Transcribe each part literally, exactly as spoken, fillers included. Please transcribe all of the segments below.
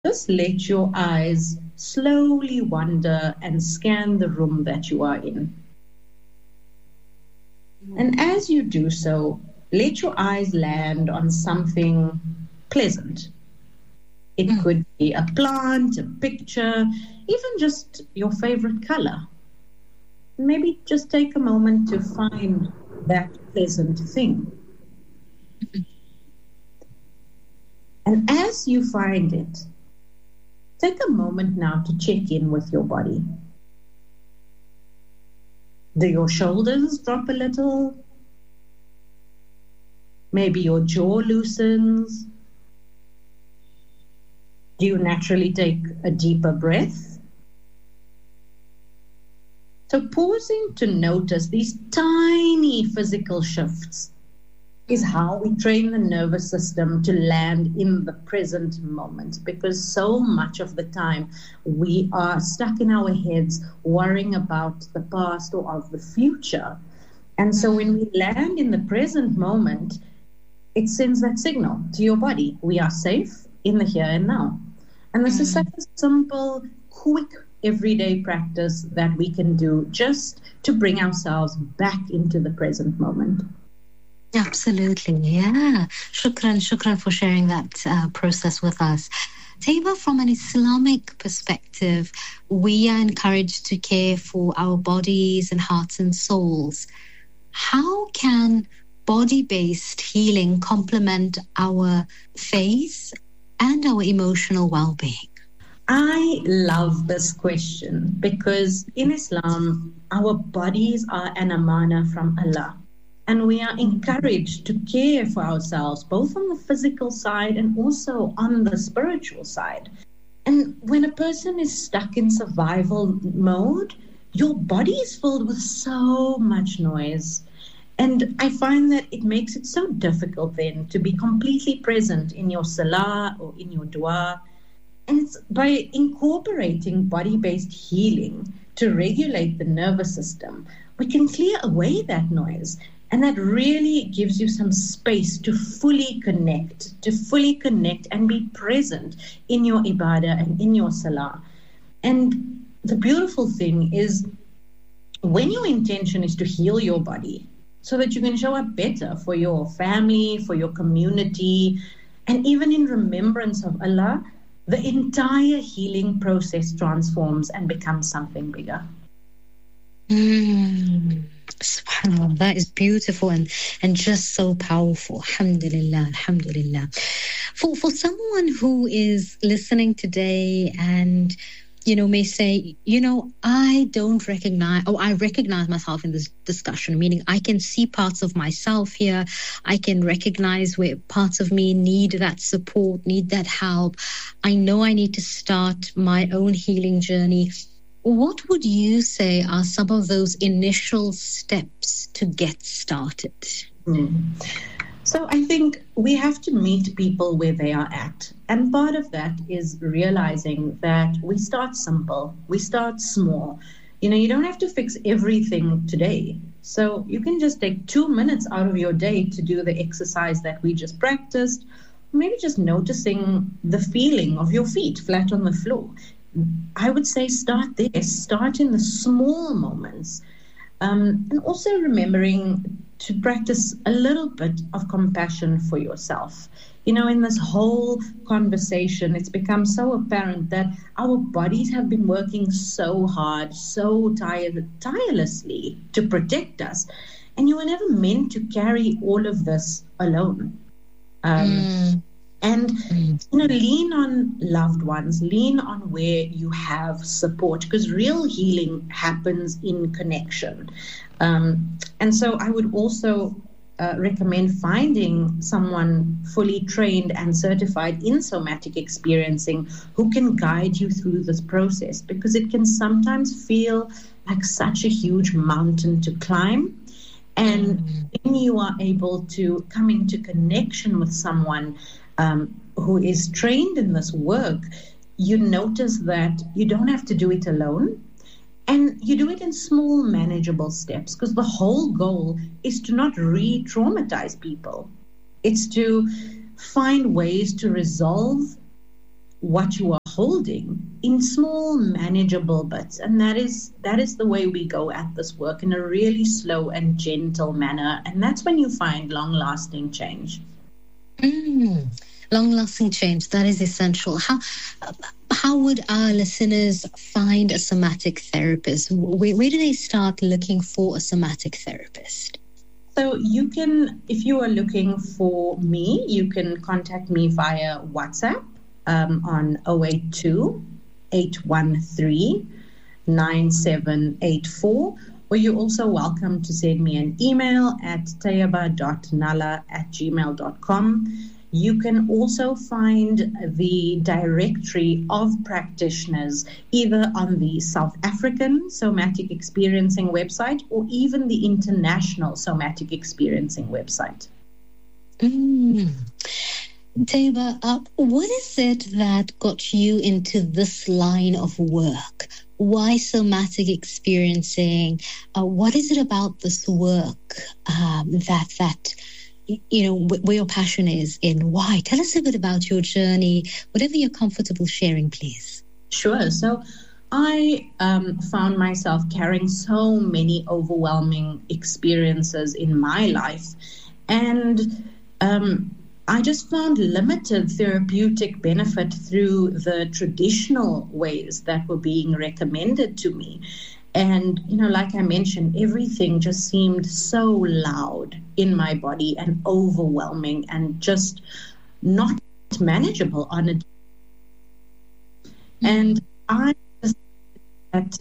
just let your eyes slowly wander and scan the room that you are in. And as you do so, let your eyes land on something pleasant. It mm. could be a plant, a picture, even just your favorite color. Maybe just take a moment to find that pleasant thing. And as you find it, take a moment now to check in with your body. Do your shoulders drop a little? Maybe your jaw loosens. Do you naturally take a deeper breath? So pausing to notice these tiny physical shifts is how we train the nervous system to land in the present moment, because so much of the time we are stuck in our heads worrying about the past or of the future. And so when we land in the present moment, it sends that signal to your body. We are safe in the here and now. And this mm. is such a simple, quick, everyday practice that we can do just to bring ourselves back into the present moment. Absolutely, yeah. Shukran, shukran for sharing that uh, process with us. Taiba, from an Islamic perspective, we are encouraged to care for our bodies and hearts and souls. How can body-based healing complement our faith and our emotional well-being? I love this question because in Islam, our bodies are an amana from Allah. And we are encouraged to care for ourselves, both on the physical side and also on the spiritual side. And when a person is stuck in survival mode, your body is filled with so much noise. And I find that it makes it so difficult then to be completely present in your salah or in your dua. And it's by incorporating body-based healing to regulate the nervous system, we can clear away that noise. And that really gives you some space to fully connect, to fully connect and be present in your ibadah and in your salah. And the beautiful thing is when your intention is to heal your body so that you can show up better for your family, for your community, and even in remembrance of Allah, the entire healing process transforms and becomes something bigger. Mm. SubhanAllah, that is beautiful and, and just so powerful. Alhamdulillah, alhamdulillah. For for someone who is listening today and, you know, may say, you know, I don't recognize, or I recognize myself in this discussion, meaning I can see parts of myself here. I can recognize where parts of me need that support, need that help. I know I need to start my own healing journey. What would you say are some of those initial steps to get started? Mm. So I think we have to meet people where they are at. And part of that is realizing that we start simple, we start small. You know, you don't have to fix everything today. So you can just take two minutes out of your day to do the exercise that we just practiced. Maybe just noticing the feeling of your feet flat on the floor. I would say start there, start in the small moments. Um, and also remembering to practice a little bit of compassion for yourself. You know, in this whole conversation, it's become so apparent that our bodies have been working so hard, so tired, tirelessly to protect us. And you were never meant to carry all of this alone. Um, mm. And, you know, lean on loved ones, lean on where you have support, because real healing happens in connection. Um, and so I would also uh, recommend finding someone fully trained and certified in somatic experiencing who can guide you through this process, because it can sometimes feel like such a huge mountain to climb. And when you are able to come into connection with someone Um, who is trained in this work, you notice that you don't have to do it alone, and you do it in small, manageable steps, because the whole goal is to not re-traumatize people. It's to find ways to resolve what you are unfolding in small, manageable bits. And that is that is the way we go at this work, in a really slow and gentle manner. And that's when you find long-lasting change. Mm, long-lasting change, that is essential. How how would our listeners find a somatic therapist? Where, where do they start looking for a somatic therapist? So you can, if you are looking for me, you can contact me via WhatsApp um, on zero eight two, eight one three, nine seven eight four. Or you're also welcome to send me an email at tayaba dot nala at gmail dot com. You can also find the directory of practitioners either on the South African Somatic Experiencing website or even the International Somatic Experiencing website. Mm. Tayaba, uh, what is it that got you into this line of work? Why somatic experiencing? Uh, what is it about this work um, that that you know where your passion is in? Why? Tell us a bit about your journey, whatever you're comfortable sharing, please. Sure. So I um, found myself carrying so many overwhelming experiences in my life, and um, I just found limited therapeutic benefit through the traditional ways that were being recommended to me. And, you know, like I mentioned, everything just seemed so loud in my body and overwhelming and just not manageable on a. And I just that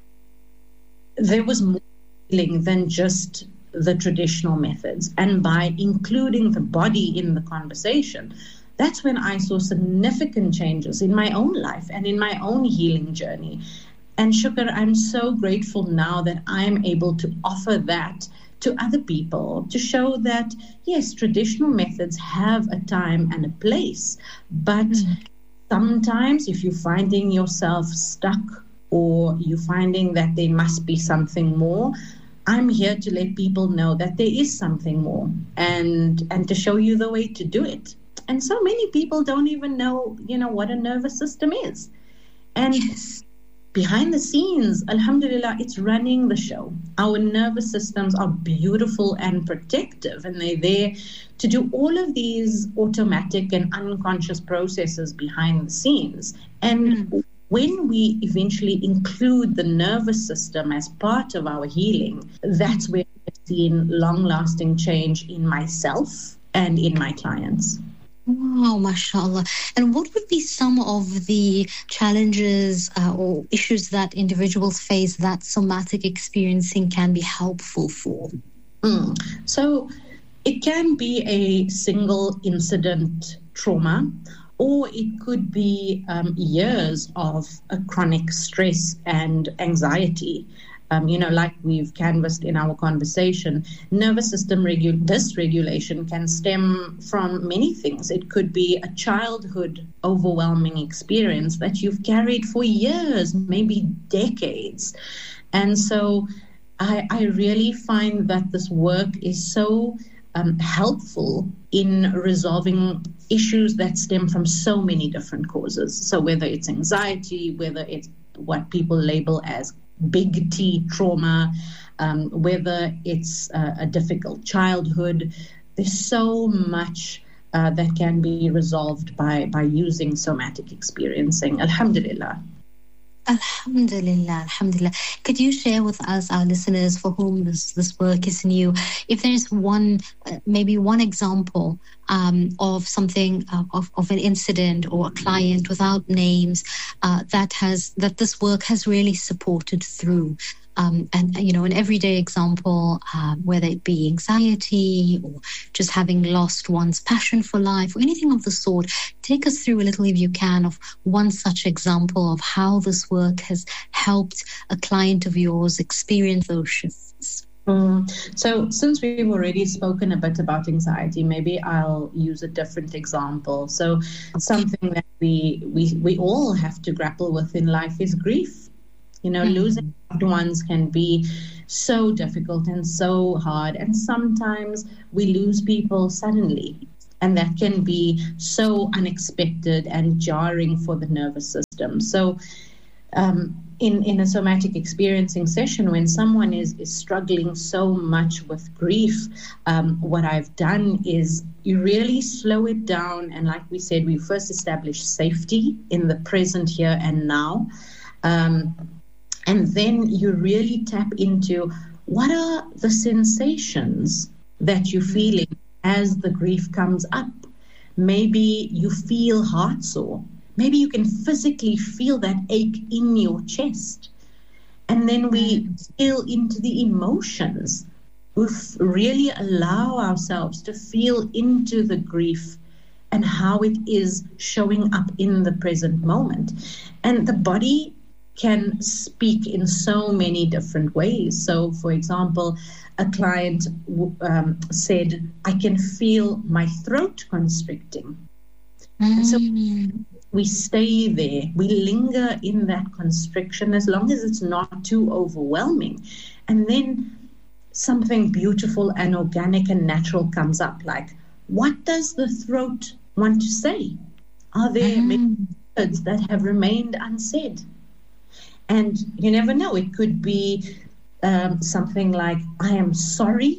there was more healing than just the traditional methods. And by including the body in the conversation, that's when I saw significant changes in my own life and in my own healing journey. And Shukr, I'm so grateful now that I'm able to offer that to other people, to show that, yes, traditional methods have a time and a place. But mm-hmm. sometimes if you're finding yourself stuck or you're finding that there must be something more, I'm here to let people know that there is something more and, and to show you the way to do it. And so many people don't even know, you know, what a nervous system is. And yes. Behind the scenes, alhamdulillah, it's running the show. Our nervous systems are beautiful and protective, and they're there to do all of these automatic and unconscious processes behind the scenes. And mm. when we eventually include the nervous system as part of our healing, that's where I've seen long-lasting change in myself and in my clients. Wow, mashallah. And what would be some of the challenges uh, or issues that individuals face that somatic experiencing can be helpful for? Mm. So it can be a single incident trauma, or it could be um, years of a chronic stress and anxiety. Um, you know, like we've canvassed in our conversation, nervous system regu- dysregulation can stem from many things. It could be a childhood overwhelming experience that you've carried for years, maybe decades. And so I, I really find that this work is so um, helpful in resolving issues that stem from so many different causes. So whether it's anxiety, whether it's what people label as big T trauma, um, whether it's uh, a difficult childhood, there's so much uh, that can be resolved by, by using somatic experiencing. Alhamdulillah. Alhamdulillah, alhamdulillah. Could you share with us, our listeners for whom this, this work is new, if there's one, uh, maybe one example um, of something, uh, of, of an incident or a client without names uh, that has, that this work has really supported through? Um, and, you know, an everyday example, uh, whether it be anxiety or just having lost one's passion for life or anything of the sort. Take us through a little, if you can, of one such example of how this work has helped a client of yours experience those shifts. Mm. So since we've already spoken a bit about anxiety, maybe I'll use a different example. So something that we, we, we all have to grapple with in life is grief. You know, losing loved ones can be so difficult and so hard. And sometimes we lose people suddenly. And that can be so unexpected and jarring for the nervous system. wisdom. So um, in, in a somatic experiencing session, when someone is, is struggling so much with grief, um, what I've done is you really slow it down. And like we said, we first establish safety in the present here and now. Um, and then you really tap into what are the sensations that you're feeling as the grief comes up. Maybe you feel heart sore. Maybe you can physically feel that ache in your chest. And then we feel into the emotions. We really allow ourselves to feel into the grief and how it is showing up in the present moment. And the body can speak in so many different ways. So, for example, a client um, said, I can feel my throat constricting. Mm. And so we stay there, we linger in that constriction as long as it's not too overwhelming. And then something beautiful and organic and natural comes up, like, what does the throat want to say? Are there mm. many words that have remained unsaid? And you never know, it could be um, something like, I am sorry,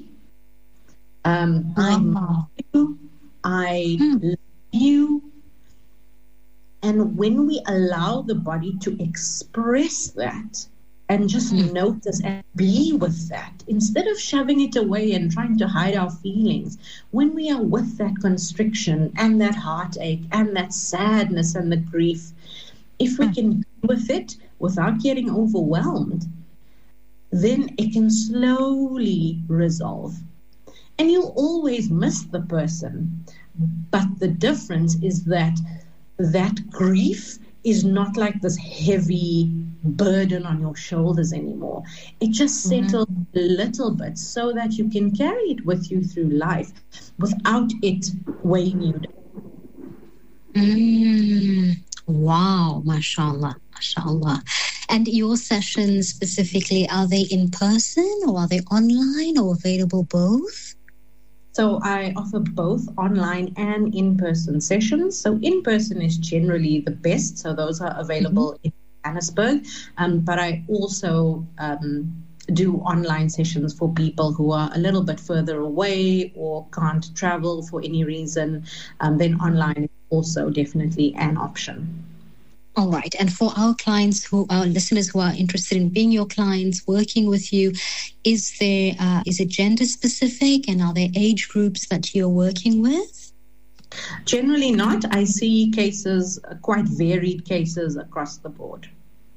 um, I love you, I mm. love you. And when we allow the body to express that and just mm. notice and be with that, instead of shoving it away and trying to hide our feelings, when we are with that constriction and that heartache and that sadness and the grief, if we mm. can be with it without getting overwhelmed, then it can slowly resolve. And you'll always miss the person. But the difference is that that grief is not like this heavy burden on your shoulders anymore. It just settles mm-hmm. a little bit so that you can carry it with you through life without it weighing you down. Mm. Wow, mashallah, mashallah. And your sessions specifically, are they in person or are they online or available both? So I offer both online and in-person sessions. So in-person is generally the best. So those are available mm-hmm. in Johannesburg. Um, but I also um, do online sessions for people who are a little bit further away or can't travel for any reason. Um, then online is also definitely an option. All right. And for our clients who our listeners who are interested in being your clients, working with you, is there uh, is it gender specific, and are there age groups that you're working with? Generally not. I see cases, quite varied cases across the board.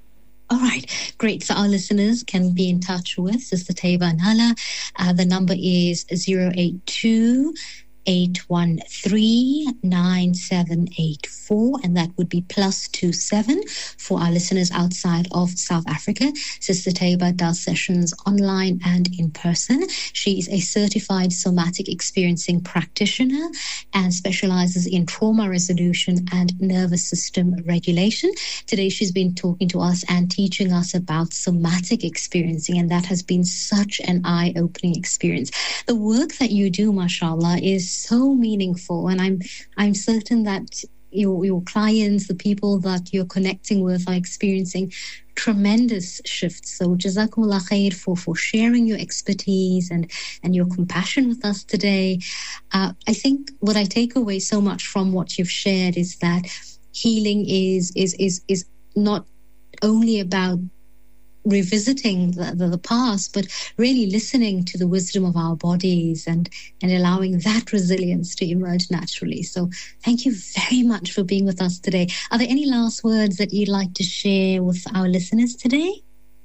All right, great. So our listeners can be in touch with Sister Taiba Nala. Uh, the number is zero eight two eight one three nine seven eight four, and that would be plus two seven for our listeners outside of South Africa. Sister Taiba does sessions online and in person. She is a certified somatic experiencing practitioner and specializes in trauma resolution and nervous system regulation. Today she's been talking to us and teaching us about somatic experiencing, and that has been such an eye-opening experience. The work that you do, mashallah, is so meaningful, and I'm I'm certain that your your clients, the people that you're connecting with, are experiencing tremendous shifts. So jazakumullah khair for for sharing your expertise and and your compassion with us today. uh, I think what I take away so much from what you've shared is that healing is is is is not only about revisiting the, the, the past, but really listening to the wisdom of our bodies and, and allowing that resilience to emerge naturally. So thank you very much for being with us today. Are there any last words that you'd like to share with our listeners today?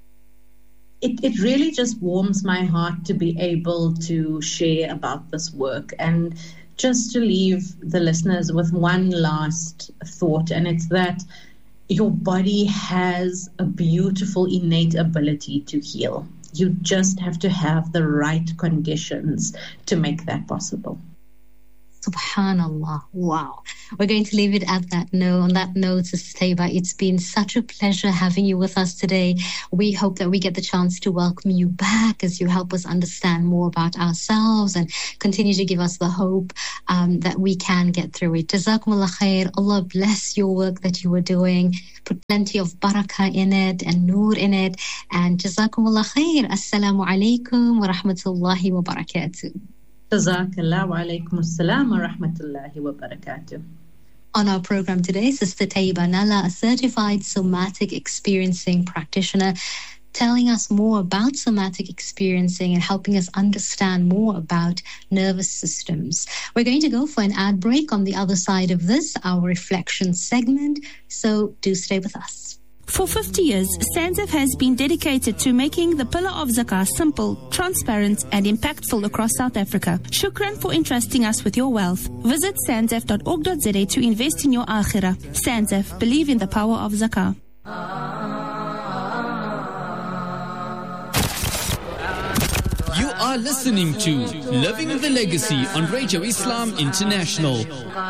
It, it really just warms my heart to be able to share about this work, and just to leave the listeners with one last thought, and it's that your body has a beautiful innate ability to heal. You just have to have the right conditions to make that possible. Subhanallah. Wow. We're going to leave it at that note. On that note, Sister Taiba, it's been such a pleasure having you with us today. We hope that we get the chance to welcome you back as you help us understand more about ourselves and continue to give us the hope um, that we can get through it. Jazakumullah khair. Allah bless your work that you were doing. Put plenty of barakah in it and nur in it. And Jazakumullah khair. Assalamu alaikum wa rahmatullahi wa barakatuh. Jazakallah wa alaikum assalam wa rahmatullahi wa barakatuh. On our program today, Sister Taiba Nalla, a certified somatic experiencing practitioner, telling us more about somatic experiencing and helping us understand more about nervous systems. We're going to go for an ad break on the other side of this, our reflection segment, so do stay with us. For fifty years, SANZF has been dedicated to making the pillar of zakah simple, transparent and impactful across South Africa. Shukran for entrusting us with your wealth. Visit sanzf dot org dot za to invest in your akhirah. SANZF, believe in the power of zakah. You are listening to Living the Legacy on Radio Islam International.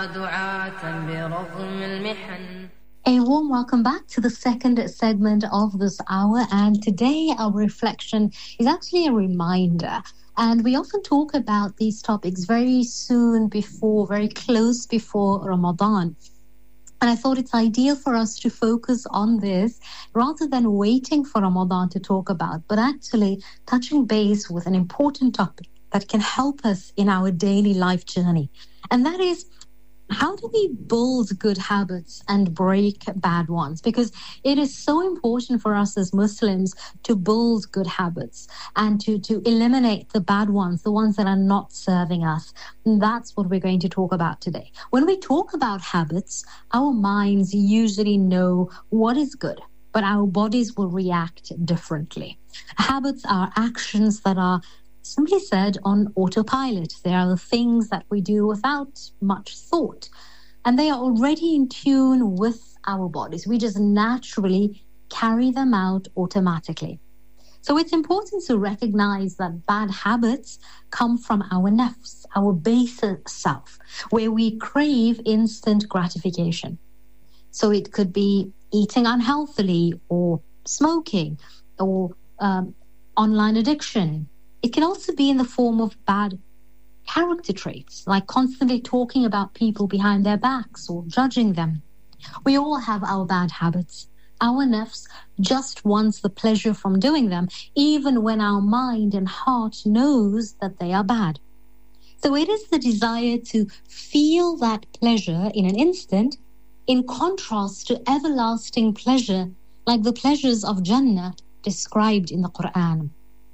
A warm welcome back to the second segment of this hour. And today our reflection is actually a reminder. And we often talk about these topics very soon before, very close before Ramadan. And I thought it's ideal for us to focus on this rather than waiting for Ramadan to talk about, but actually touching base with an important topic that can help us in our daily life journey. And that is, how do we build good habits and break bad ones? Because it is so important for us as Muslims to build good habits and to, to eliminate the bad ones, the ones that are not serving us. And that's what we're going to talk about today. When we talk about habits, our minds usually know what is good, but our bodies will react differently. Habits are actions that are simply said on autopilot. They are the things that we do without much thought, and they are already in tune with our bodies. We just naturally carry them out automatically. So it's important to recognize that bad habits come from our nafs, our baser self, where we crave instant gratification. So it could be eating unhealthily, or smoking, or um, online addiction. It can also be in the form of bad character traits, like constantly talking about people behind their backs or judging them. We all have our bad habits. Our nafs just wants the pleasure from doing them, even when our mind and heart knows that they are bad. So it is the desire to feel that pleasure in an instant, in contrast to everlasting pleasure, like the pleasures of Jannah described in the Quran.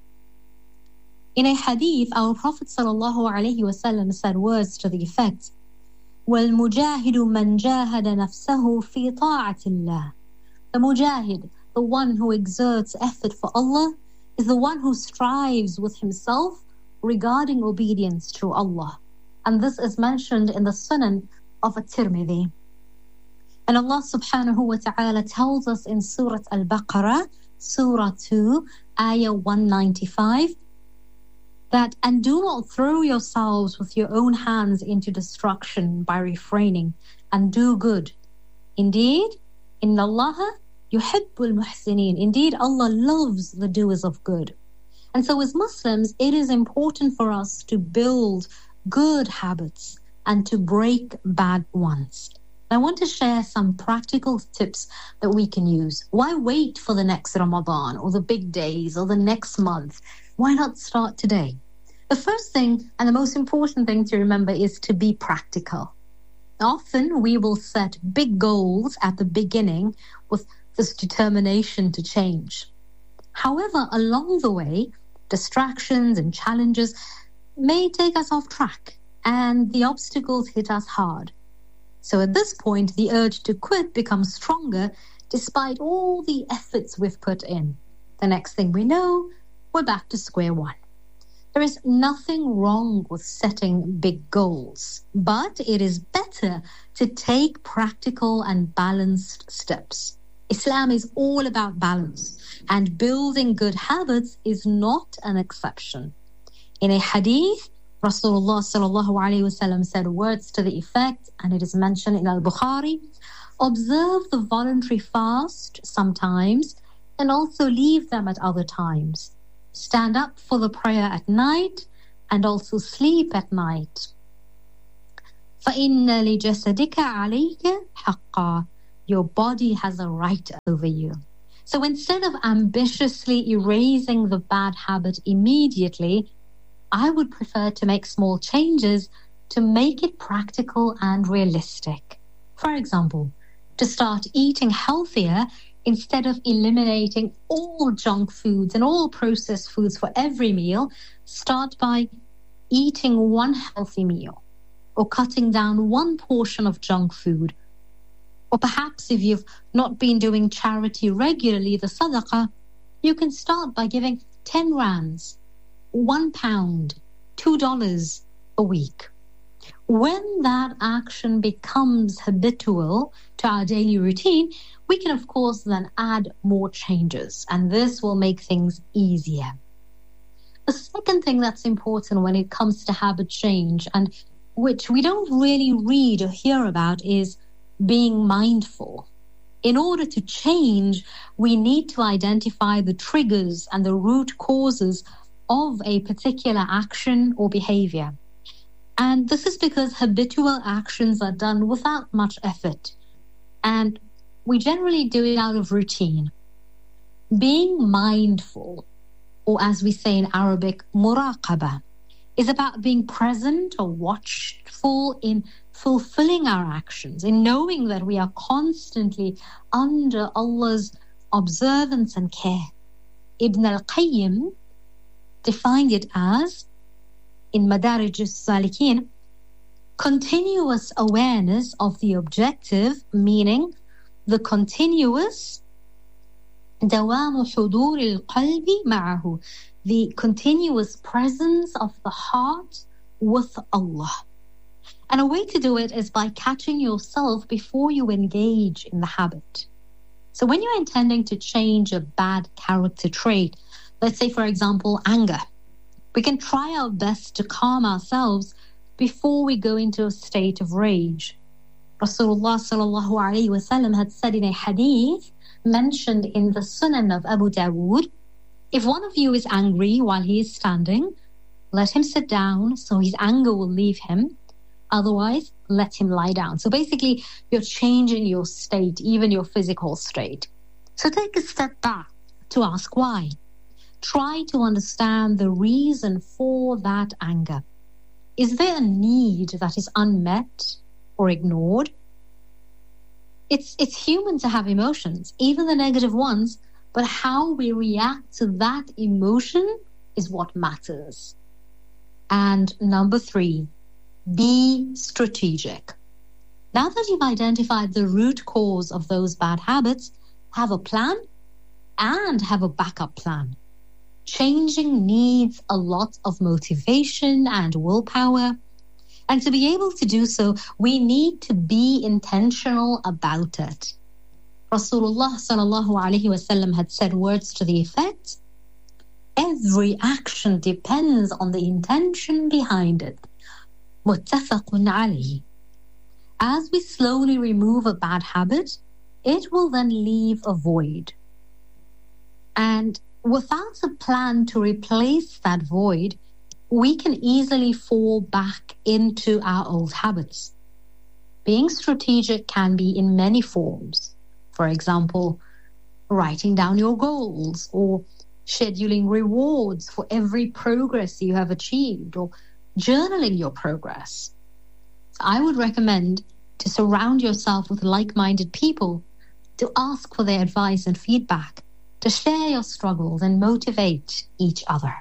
In a hadith, our Prophet sallallahu alaihi wasallam said words to the effect, وَالْمُجَاهِدُ مَنْ جَاهَدَ نَفْسَهُ فِي طَاعَةِ اللَّهِ. The mujahid, the one who exerts effort for Allah, is the one who strives with himself regarding obedience to Allah. And this is mentioned in the Sunan of At-Tirmidhi. And Allah subhanahu wa ta'ala tells us in Surah Al-Baqarah, Surah two, Ayah one ninety-five, that, and do not throw yourselves with your own hands into destruction by refraining, and do good. Indeed, inna Allah yuhibbul muhsinin. Indeed, Allah loves the doers of good. And so as Muslims, it is important for us to build good habits and to break bad ones. I want to share some practical tips that we can use. Why wait for the next Ramadan or the big days or the next month? Why not start today? The first thing and the most important thing to remember is to be practical. Often we will set big goals at the beginning with this determination to change. However, along the way, distractions and challenges may take us off track and the obstacles hit us hard. So at this point, the urge to quit becomes stronger despite all the efforts we've put in. The next thing we know, we're back to square one. There is nothing wrong with setting big goals, but it is better to take practical and balanced steps. Islam is all about balance, and building good habits is not an exception. In a hadith, Rasulullah sallallahu alayhi wasallam said words to the effect, and it is mentioned in Al-Bukhari, observe the voluntary fast sometimes and also leave them at other times. Stand up for the prayer at night and also sleep at night. فَإِنَّ لِجَسَدِكَ عَلَيْكَ حَقًّا. Your body has a right over you. So instead of ambitiously erasing the bad habit immediately, I would prefer to make small changes to make it practical and realistic. For example, to start eating healthier instead of eliminating all junk foods and all processed foods for every meal, start by eating one healthy meal or cutting down one portion of junk food. Or perhaps if you've not been doing charity regularly, the sadaqah, you can start by giving ten rands, one pound, two dollars a week. When that action becomes habitual to our daily routine, we can of course then add more changes, and this will make things easier. The second thing that's important when it comes to habit change, and which we don't really read or hear about, is being mindful. In order to change, we need to identify the triggers and the root causes of a particular action or behavior. And this is because habitual actions are done without much effort, and we generally do it out of routine. Being mindful, or as we say in Arabic, muraqabah, is about being present or watchful in fulfilling our actions, in knowing that we are constantly under Allah's observance and care. Ibn al-Qayyim defined it as, in Madarij al-Salikin, continuous awareness of the objective, meaning the continuous دوام حضور القلب معه, the continuous presence of the heart with Allah. And a way to do it is by catching yourself before you engage in the habit. So when you're intending to change a bad character trait, let's say, for example, anger, we can try our best to calm ourselves before we go into a state of rage. Rasulullah sallallahu alayhi wasallam had said in a hadith mentioned in the Sunan of Abu Dawood, if one of you is angry while he is standing, let him sit down so his anger will leave him. Otherwise, let him lie down. So basically, you're changing your state, even your physical state. So take a step back to ask why. Try to understand the reason for that anger. Is there a need that is unmet or ignored? It's, it's human to have emotions, even the negative ones, but how we react to that emotion is what matters. And number three, be strategic. Now that you've identified the root cause of those bad habits, have a plan and have a backup plan. Changing needs a lot of motivation and willpower. And to be able to do so, we need to be intentional about it. Rasulullah sallallahu alayhi wasallam had said words to the effect, every action depends on the intention behind it. Muttafaqun alayhi. As we slowly remove a bad habit, it will then leave a void. And without a plan to replace that void, we can easily fall back into our old habits. Being strategic can be in many forms. For example, writing down your goals or scheduling rewards for every progress you have achieved or journaling your progress. I would recommend to surround yourself with like-minded people, to ask for their advice and feedback, to share your struggles and motivate each other.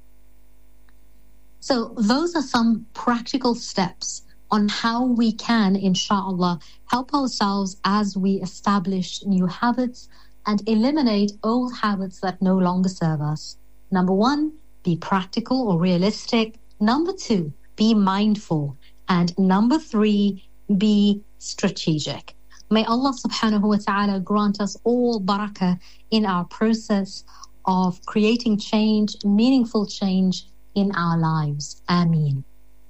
So those are some practical steps on how we can, inshallah, help ourselves as we establish new habits and eliminate old habits that no longer serve us. Number one, be practical or realistic. Number two, be mindful. And number three, be strategic. May Allah subhanahu wa ta'ala grant us all barakah in our process of creating change, meaningful change in our lives. Ameen.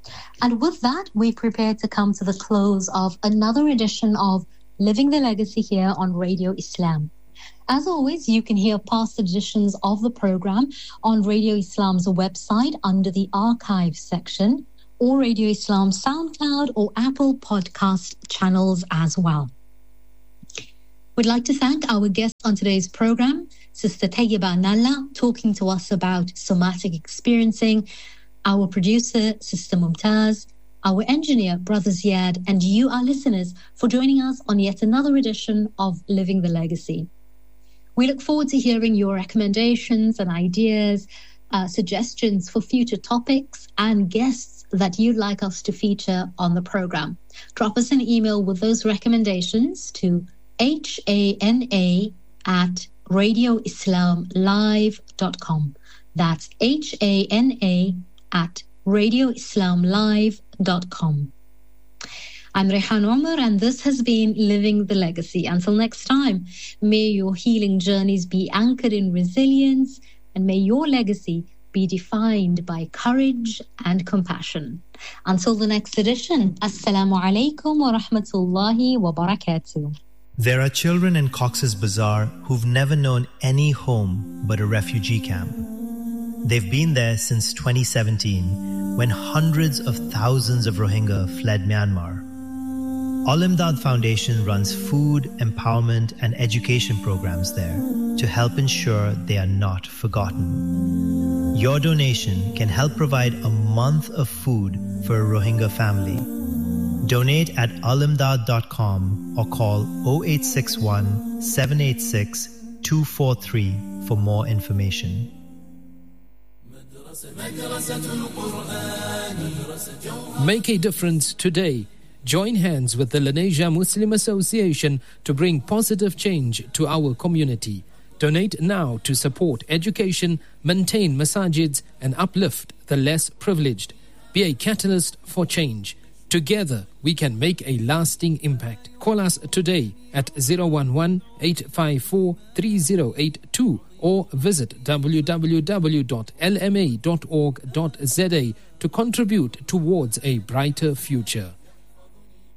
And with that, we prepare to come to the close of another edition of Living the Legacy here on Radio Islam. As always, you can hear past editions of the program on Radio Islam's website under the archives section, or Radio Islam's SoundCloud or Apple podcast channels as well. We'd like to thank our guest on today's program, Sister Tayyiba Nalla, talking to us about somatic experiencing, our producer, Sister Mumtaz, our engineer, Brother Ziad, and you, our listeners, for joining us on yet another edition of Living the Legacy. We look forward to hearing your recommendations and ideas, uh, suggestions for future topics and guests that you'd like us to feature on the program. Drop us an email with those recommendations to hana at radio islam live dot com. That's hana at radio islam live dot com. I'm Rehan Omar, and this has been Living the Legacy. Until next time, may your healing journeys be anchored in resilience, and may your legacy be defined by courage and compassion. Until the next edition, Assalamu alaikum wa rahmatullahi wa barakatuh. There are children in Cox's Bazar who've never known any home but a refugee camp. They've been there since twenty seventeen, when hundreds of thousands of Rohingya fled Myanmar. Al-Imdad Foundation runs food, empowerment and education programs there to help ensure they are not forgotten. Your donation can help provide a month of food for a Rohingya family. Donate at alimdad dot com or call oh eight six one, seven eight six, two four three for more information. Make a difference today. Join hands with the Lenasia Muslim Association to bring positive change to our community. Donate now to support education, maintain masajids and uplift the less privileged. Be a catalyst for change. Together, we can make a lasting impact. Call us today at zero one one, eight five four, three zero eight two or visit w w w dot l m a dot org dot z a to contribute towards a brighter future.